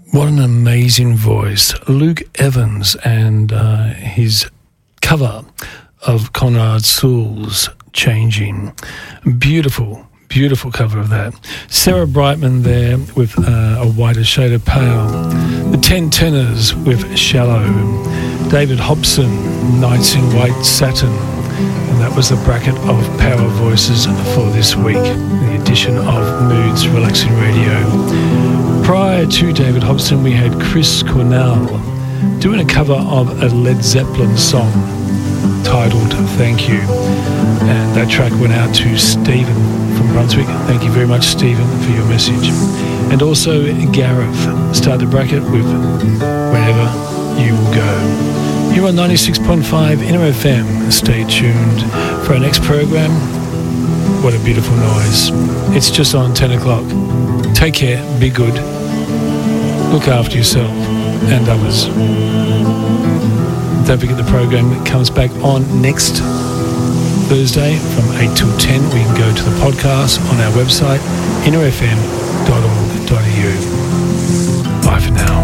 What an amazing voice. Luke Evans and his cover of Conrad Sewell's Changing. Beautiful, beautiful cover of that. Sarah Brightman there with A Whiter Shade of Pale. The Ten Tenors with Shallow. David Hobson, Nights in White Satin. And that was the bracket of Power Voices for this week, the edition of Moods Relaxing Radio. Prior to David Hobson, we had Chris Cornell doing a cover of a Led Zeppelin song titled Thank You. And that track went out to Stephen from Brunswick. Thank you very much, Stephen, for your message. And also Gareth. Start the bracket with Wherever You Will Go. You're on 96.5 Inner FM. Stay tuned for our next program. What a beautiful noise. It's just on 10 o'clock. Take care, be good, look after yourself and others. Don't forget the program comes back on next Thursday from 8 till 10. We can go to the podcast on our website, innerfm.org.au. Bye for now.